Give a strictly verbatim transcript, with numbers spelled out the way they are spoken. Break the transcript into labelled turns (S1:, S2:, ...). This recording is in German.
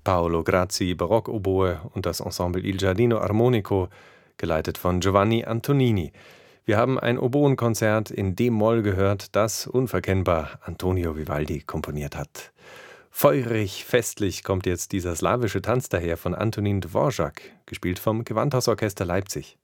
S1: Paolo Grazzi Barockoboe und das Ensemble Il Giardino Armonico, geleitet von Giovanni Antonini. Wir haben ein Oboenkonzert in D-Moll gehört, das unverkennbar Antonio Vivaldi komponiert hat. Feurig, festlich kommt jetzt dieser slawische Tanz daher von Antonin Dvorak, gespielt vom Gewandhausorchester Leipzig.